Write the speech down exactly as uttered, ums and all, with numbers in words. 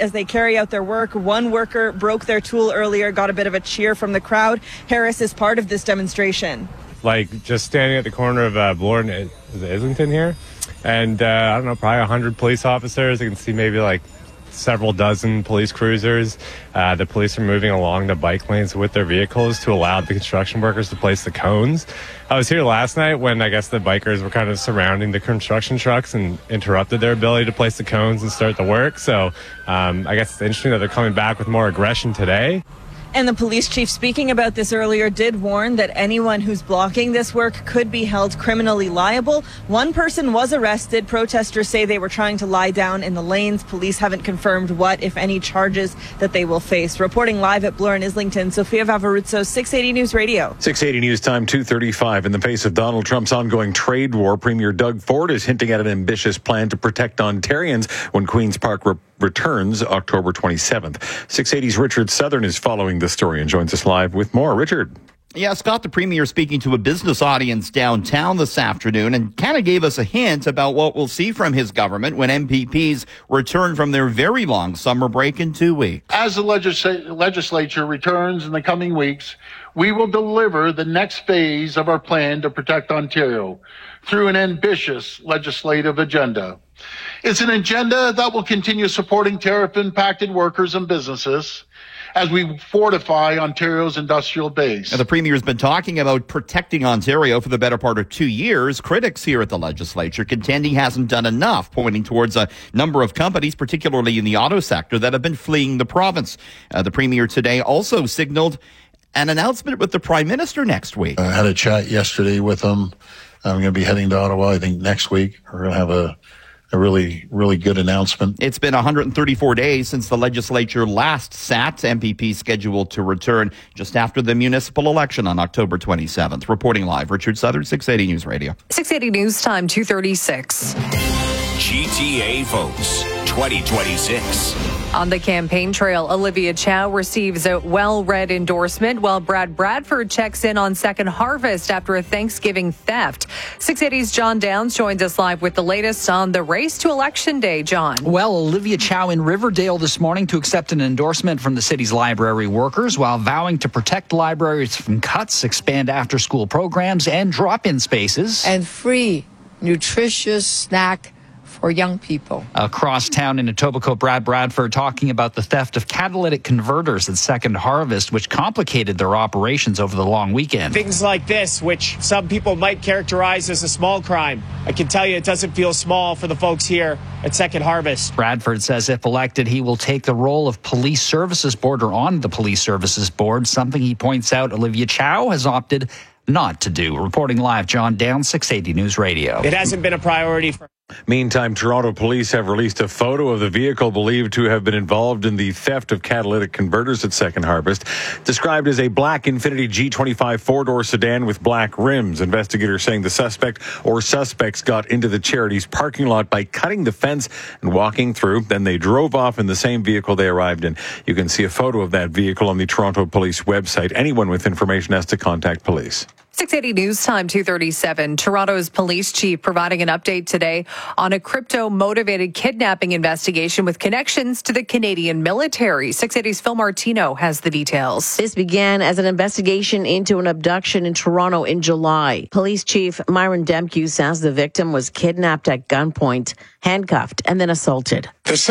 as they carry out their work. One worker broke their tool earlier, got a bit of a cheer from the crowd. Harris is part of this demonstration. Like just standing at the corner of uh, Bloor and is it Islington here, and uh, I don't know, probably one hundred police officers. You can see maybe like several dozen police cruisers. Uh, the police are moving along the bike lanes with their vehicles to allow the construction workers to place the cones. I was here last night when I guess the bikers were kind of surrounding the construction trucks and interrupted their ability to place the cones and start the work. So um, I guess it's interesting that they're coming back with more aggression today. And the police chief speaking about this earlier did warn that anyone who's blocking this work could be held criminally liable. One person was arrested. Protesters say they were trying to lie down in the lanes. Police haven't confirmed what, if any, charges that they will face. Reporting live at Bloor and Islington, Sofia Vavaruzzo, six eighty News Radio. six eighty News Time, two thirty-five. In the face of Donald Trump's ongoing trade war, Premier Doug Ford is hinting at an ambitious plan to protect Ontarians when Queen's Park re- returns October twenty-seventh. six eighty's Richard Southern is following the story and joins us live with more. Richard. Yeah, Scott, the Premier speaking to a business audience downtown this afternoon and kind of gave us a hint about what we'll see from his government when M P Ps return from their very long summer break in two weeks. As the legisl- legislature returns in the coming weeks, we will deliver the next phase of our plan to protect Ontario through an ambitious legislative agenda. It's an agenda that will continue supporting tariff-impacted workers and businesses as we fortify Ontario's industrial base. Now, the Premier has been talking about protecting Ontario for the better part of two years. Critics here at the legislature contend he hasn't done enough, pointing towards a number of companies, particularly in the auto sector, that have been fleeing the province. Uh, the Premier today also signaled an announcement with the Prime Minister next week. I had a chat yesterday with him. I'm going to be heading to Ottawa, I think, next week. We're going to have a A really, really good announcement. It's been one hundred thirty-four days since the legislature last sat. M P P scheduled to return just after the municipal election on October twenty-seventh. Reporting live, Richard Southern, six eighty News Radio. six eighty News Time, two thirty-six. G T A votes twenty twenty-six. On the campaign trail, Olivia Chow receives a well-read endorsement, while Brad Bradford checks in on Second Harvest after a Thanksgiving theft. six eighty's John Downs joins us live with the latest on the race to Election Day. John. Well, Olivia Chow in Riverdale this morning to accept an endorsement from the city's library workers while vowing to protect libraries from cuts, expand after-school programs, and drop-in spaces. And free, nutritious snack for young people. Across town in Etobicoke, Brad Bradford talking about the theft of catalytic converters at Second Harvest, which complicated their operations over the long weekend. Things like this, which some people might characterize as a small crime, I can tell you it doesn't feel small for the folks here at Second Harvest. Bradford says if elected, he will take the role of police services board or on the police services board, something he points out Olivia Chow has opted not to do. Reporting live, John Downs, six eighty News Radio. It hasn't been a priority for... Meantime, Toronto police have released a photo of the vehicle believed to have been involved in the theft of catalytic converters at Second Harvest. Described as a black Infiniti G twenty-five four-door sedan with black rims. Investigators saying the suspect or suspects got into the charity's parking lot by cutting the fence and walking through. Then they drove off in the same vehicle they arrived in. You can see a photo of that vehicle on the Toronto Police website. Anyone with information has to contact police. six eighty News Time, two thirty-seven. Toronto's police chief providing an update today on a crypto-motivated kidnapping investigation with connections to the Canadian military. six eighty's Phil Martino has the details. This began as an investigation into an abduction in Toronto in July. Police Chief Myron Demke says the victim was kidnapped at gunpoint, handcuffed, and then assaulted.